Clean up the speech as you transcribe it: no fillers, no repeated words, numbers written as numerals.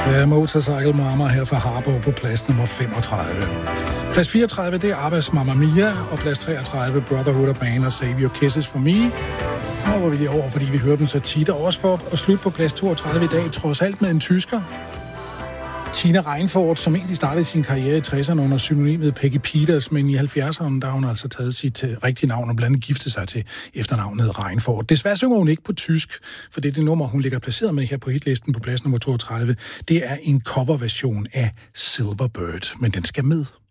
Motorcycle Mama her fra Harbo på plads nummer 35. Plads 34, det er Abbas Mamma Mia, og plads 33, Brotherhood of Man og Save Your Kisses for Me. Og var vi lige over, fordi vi hører dem så tit, og også for at slutte på plads 32 i dag, trods alt med en tysker. Tina Reinfort, som egentlig startede sin karriere i 60'erne under synonymet Peggy Peters, men i 70'erne, der har hun altså taget sit rigtige navn og blandt andet giftet sig til efternavnet Reinfort. Desværre synger hun ikke på tysk, for det nummer, hun ligger placeret med her på hitlisten på plads nummer 32, det er en coverversion af Silverbird, men den skal med.